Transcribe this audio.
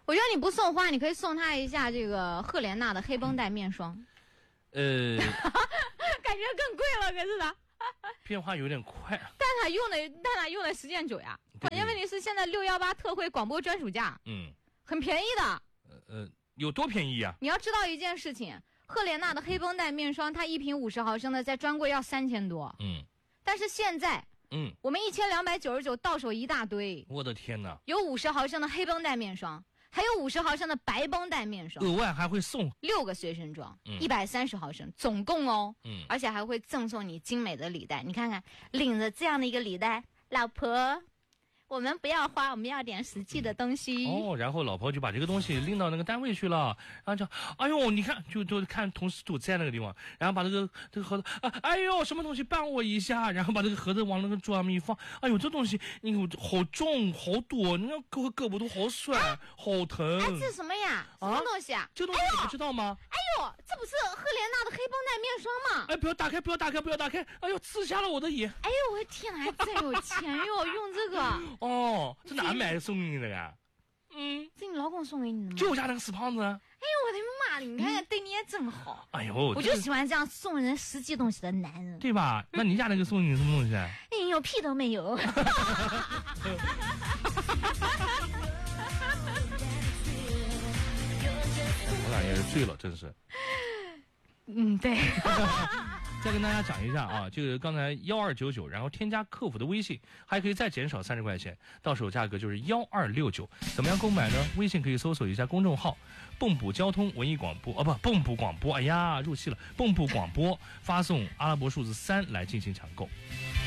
我觉得你不送花，你可以送他一下这个赫莲娜的黑绷带面霜。感觉更贵了，可是的。 变化有点快， 但它用的时间久呀。关键问题是现在618特惠广播专属价，很便宜的。 有多便宜啊？ 你要知道一件事情，赫莲娜的黑绷带面霜，它一瓶50毫升的，在专柜要3000多。但是现在，我们1299到手一大堆。 我的天哪！ 有50毫升的黑绷带面霜，还有50毫升的白绷带面霜， 额外还会送 6个随身装，130毫升，总共哦。而且还会赠送你精美的礼袋。你看看，领着这样的一个礼袋，老婆。我们不要花，我们要点实际的东西。 然后老婆就把这个东西拎到那个单位去了，然后就，哎呦，你看，就看同事都在那个地方，然后把这个盒子，哎呦，什么东西帮我一下，然后把这个盒子往那个桌上面一放，哎呦，这东西你好重好多，你看胳膊都好酸，好疼。 这是什么呀？什么东西啊？ 这东西你不知道吗？ 哎呦，这不是赫莲娜的黑绷带面霜吗？ 哎，不要打开，不要打开，不要打开！哎呦，刺瞎了我的眼！ 哎呦，我的天哪，还真有钱哟，用这个。 这哪买的送给你的呀？ 这你老公送给你的吗？ 就我家那个死胖子。哎呦， 我的妈！你看看，对你也真好。 哎呦， 我就喜欢这样送人实际东西的男人， 对吧？那你家那个送你什么东西？ 哎呦，屁都没有。我俩也是醉了，真是。 对。 再跟大家讲一下啊，这个刚才1299，然后添加客服的微信，还可以再减少30块钱，到手价格就是1269。怎么样购买呢？微信可以搜索一下公众号“蚌埠交通文艺广播”蚌埠广播，哎呀，入戏了，蚌埠广播，发送阿拉伯数字3来进行抢购。